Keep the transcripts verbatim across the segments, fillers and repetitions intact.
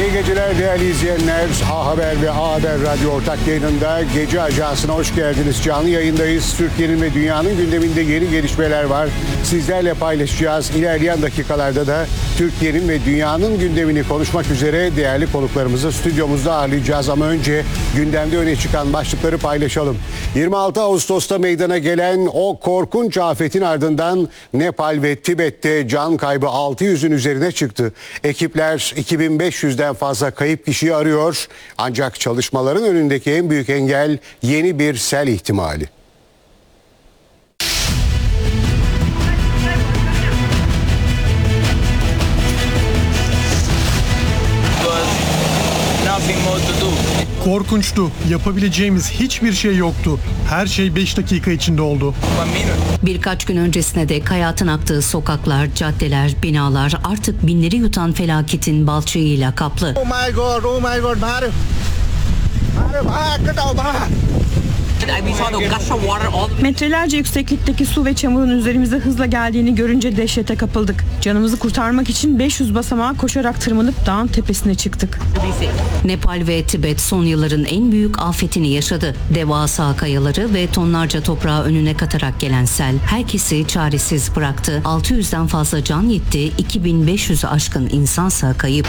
İyi geceler değerli izleyenler. A Haber ve A Haber Radyo ortak yayınında Gece Ajansı'na hoş geldiniz. Canlı yayındayız. Türkiye'nin ve dünyanın gündeminde yeni gelişmeler var. Sizlerle paylaşacağız. İlerleyen dakikalarda da Türkiye'nin ve dünyanın gündemini konuşmak üzere değerli konuklarımızı stüdyomuzda ağırlayacağız. Ama önce gündemde öne çıkan başlıkları paylaşalım. yirmi altı Ağustos'ta meydana gelen o korkunç afetin ardından Nepal ve Tibet'te can kaybı altı yüzün üzerine çıktı. Ekipler iki bin beş yüzden fazla kayıp kişiyi arıyor. Ancak çalışmaların önündeki en büyük engel yeni bir sel ihtimali. Korkunçtu. Yapabileceğimiz hiçbir şey yoktu. Her şey beş dakika içinde oldu. Birkaç gün öncesine dek hayatın aktığı sokaklar, caddeler, binalar artık binleri yutan felaketin balçığıyla kaplı. Oh my god, oh my god, Bharu. Bharu, bhag, cái đầu bhag. Metrelerce yükseklikteki su ve çamurun üzerimize hızla geldiğini görünce dehşete kapıldık. Canımızı kurtarmak için beş yüz basamağa koşarak tırmanıp dağın tepesine çıktık. Nepal ve Tibet son yılların en büyük afetini yaşadı. Devasa kayaları ve tonlarca toprağı önüne katarak gelen sel herkesi çaresiz bıraktı. altı yüzden fazla can gitti, iki bin beş yüzü aşkın insansa kayıp.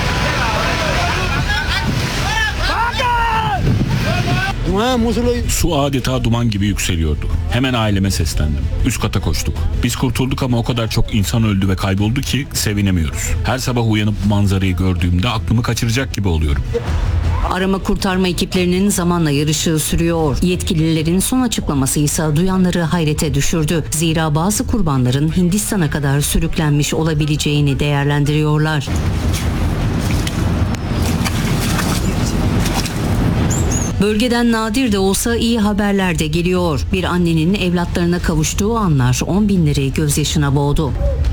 Su adeta duman gibi yükseliyordu. Hemen aileme seslendim. Üst kata koştuk. Biz kurtulduk ama o kadar çok insan öldü ve kayboldu ki sevinemiyoruz. Her sabah uyanıp bu manzarayı gördüğümde aklımı kaçıracak gibi oluyorum. Arama kurtarma ekiplerinin zamanla yarışı sürüyor. Yetkililerin son açıklaması ise duyanları hayrete düşürdü. Zira bazı kurbanların Hindistan'a kadar sürüklenmiş olabileceğini değerlendiriyorlar. Bölgeden nadir de olsa iyi haberler de geliyor. Bir annenin evlatlarına kavuştuğu anlar on binleri gözyaşına boğdu.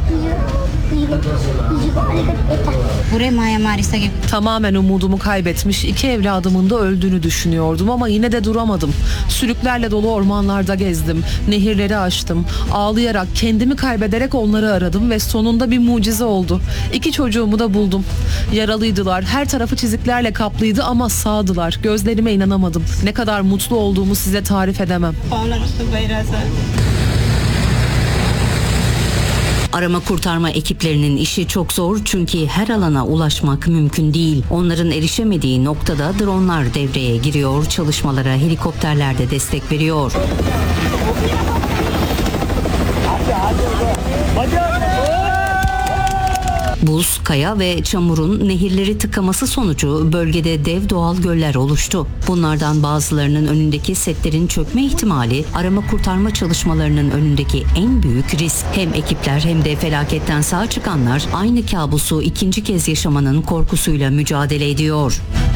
Tamamen umudumu kaybetmiş, iki evladımın da öldüğünü düşünüyordum ama yine de duramadım. Sülüklerle dolu ormanlarda gezdim, nehirleri aştım. Ağlayarak, kendimi kaybederek onları aradım ve sonunda bir mucize oldu. İki çocuğumu da buldum. Yaralıydılar, her tarafı çiziklerle kaplıydı ama sağdılar. Gözlerime inanamadım. Ne kadar mutlu olduğumu size tarif edemem. Arama kurtarma ekiplerinin işi çok zor çünkü her alana ulaşmak mümkün değil. Onların erişemediği noktada dronlar devreye giriyor, çalışmalara helikopterler de destek veriyor. Buz, kaya ve çamurun nehirleri tıkaması sonucu bölgede dev doğal göller oluştu. Bunlardan bazılarının önündeki setlerin çökme ihtimali arama kurtarma çalışmalarının önündeki en büyük risk. Hem ekipler hem de felaketten sağ çıkanlar aynı kabusu ikinci kez yaşamanın korkusuyla mücadele ediyor.